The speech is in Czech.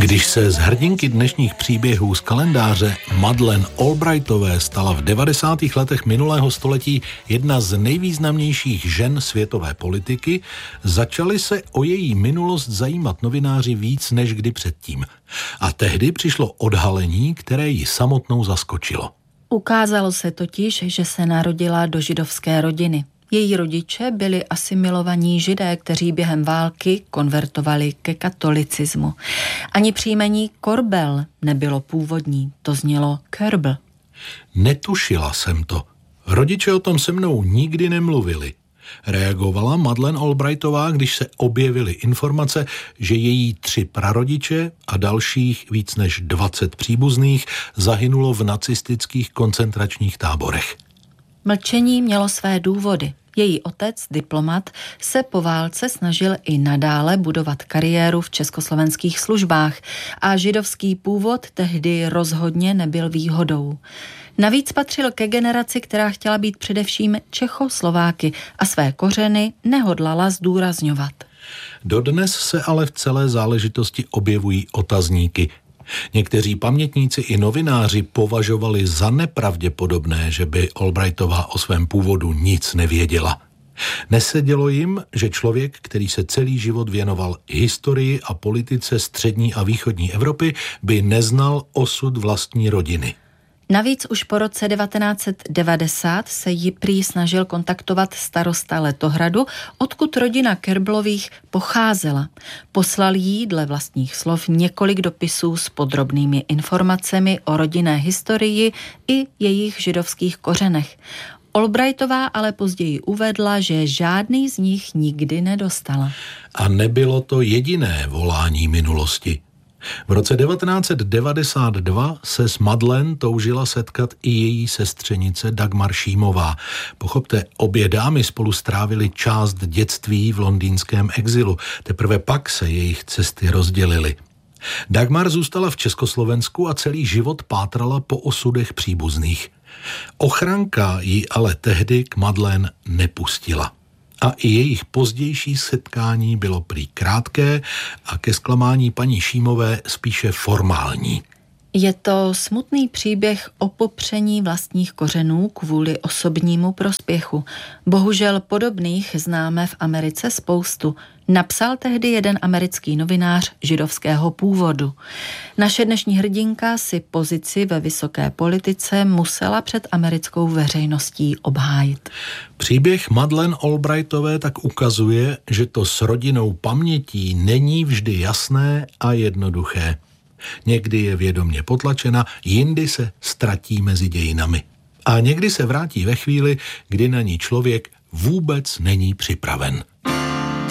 Když se z hrdinky dnešních příběhů z kalendáře Madeleine Albrightové stala v 90. letech minulého století jedna z nejvýznamnějších žen světové politiky, začali se o její minulost zajímat novináři víc než kdy předtím. A tehdy přišlo odhalení, které ji samotnou zaskočilo. Ukázalo se totiž, že se narodila do židovské rodiny. Její rodiče byli asimilovaní Židé, kteří během války konvertovali ke katolicismu. Ani příjmení Korbel nebylo původní, to znělo Kerbel. Netušila jsem to. Rodiče o tom se mnou nikdy nemluvili. Reagovala Madeleine Albrightová, když se objevily informace, že její 3 prarodiče a dalších víc než 20 příbuzných zahynulo v nacistických koncentračních táborech. Mlčení mělo své důvody. Její otec, diplomat, se po válce snažil i nadále budovat kariéru v československých službách a židovský původ tehdy rozhodně nebyl výhodou. Navíc patřil ke generaci, která chtěla být především Čechoslováky a své kořeny nehodlala zdůrazňovat. Dodnes se ale v celé záležitosti objevují otazníky. Někteří pamětníci i novináři považovali za nepravděpodobné, že by Albrightová o svém původu nic nevěděla. Nesedělo jim, že člověk, který se celý život věnoval historii a politice střední a východní Evropy, by neznal osud vlastní rodiny. Navíc už po roce 1990 se ji prý snažil kontaktovat starosta Letohradu, odkud rodina Kerblových pocházela. Poslal jí dle vlastních slov několik dopisů s podrobnými informacemi o rodinné historii i jejich židovských kořenech. Albrightová ale později uvedla, že žádný z nich nikdy nedostala. A nebylo to jediné volání minulosti. V roce 1992 se s Madeleine toužila setkat i její sestřenice Dagmar Šímová. Pochopte, obě dámy spolu strávily část dětství v londýnském exilu. Teprve pak se jejich cesty rozdělily. Dagmar zůstala v Československu a celý život pátrala po osudech příbuzných. Ochranka ji ale tehdy k Madeleine nepustila. A i jejich pozdější setkání bylo prý krátké a ke zklamání paní Šímové spíše formální. Je to smutný příběh o popření vlastních kořenů kvůli osobnímu prospěchu. Bohužel podobných známe v Americe spoustu. Napsal tehdy jeden americký novinář židovského původu. Naše dnešní hrdinka si pozici ve vysoké politice musela před americkou veřejností obhájit. Příběh Madeleine Albrightové tak ukazuje, že to s rodinnou pamětí není vždy jasné a jednoduché. Někdy je vědomě potlačena, jindy se ztratí mezi dějinami. A někdy se vrátí ve chvíli, kdy na ní člověk vůbec není připraven.